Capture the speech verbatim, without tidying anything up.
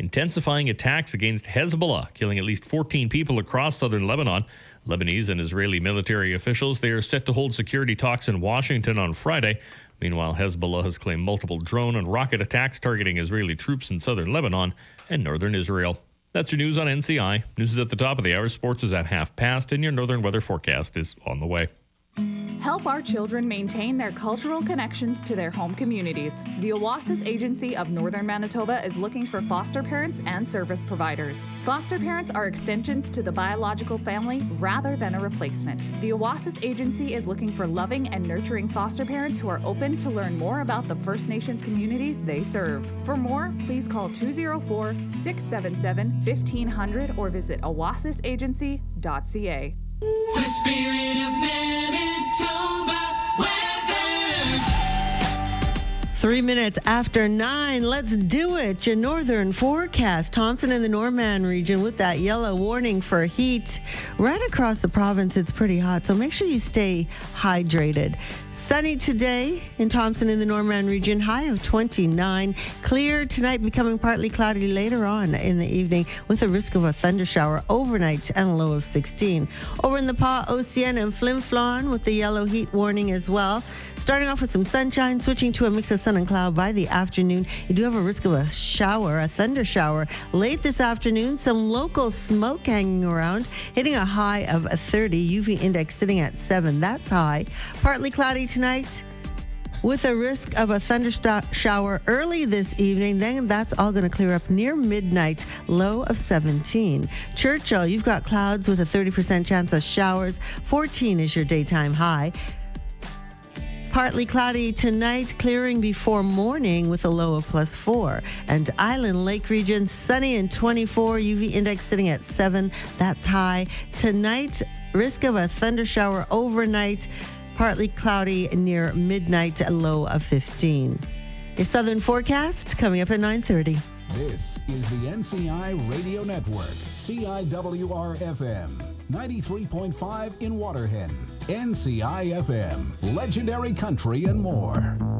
intensifying attacks against Hezbollah, killing at least fourteen people across southern Lebanon. Lebanese and Israeli military officials, they are set to hold security talks in Washington on Friday. Meanwhile, Hezbollah has claimed multiple drone and rocket attacks targeting Israeli troops in southern Lebanon and northern Israel. That's your news on N C I. News is at the top of the hour. Sports is at half past, and your northern weather forecast is on the way. Help our children maintain their cultural connections to their home communities. The Oasis Agency of Northern Manitoba is looking for foster parents and service providers. Foster parents are extensions to the biological family rather than a replacement. The Oasis Agency is looking for loving and nurturing foster parents who are open to learn more about the First Nations communities they serve. For more, please call two oh four, six seven seven, fifteen hundred or visit oasis agency dot c a. The spirit of Manitoba weather. Three minutes after nine, let's do it. Your northern forecast. Thompson in the Norman region with that yellow warning for heat. Right across the province, it's pretty hot, so make sure you stay hydrated. Sunny today in Thompson in the Norman region, high of twenty-nine. Clear tonight, becoming partly cloudy later on in the evening with a risk of a thunder shower overnight and a low of sixteen. Over in the Pas Ocean and Flin Flon with the yellow heat warning as well. Starting off with some sunshine, switching to a mix of sun and cloud by the afternoon. You do have a risk of a shower, a thunder shower late this afternoon. Some local smoke hanging around, hitting a high of thirty. U V index sitting at seven. That's high. Partly cloudy tonight with a risk of a thunder shower early this evening. Then that's all going to clear up near midnight, low of seventeen. Churchill, you've got clouds with a thirty percent chance of showers. fourteen is your daytime high. Partly cloudy tonight, clearing before morning with a low of plus four. And Island Lake region, sunny and twenty-four. U V index sitting at seven. That's high. Tonight, risk of a thunder shower overnight. Partly cloudy near midnight, a low of fifteen. Your southern forecast coming up at nine thirty. This is the N C I Radio Network, C I W R F M, ninety-three point five in Waterhen, N C I F M, legendary country and more.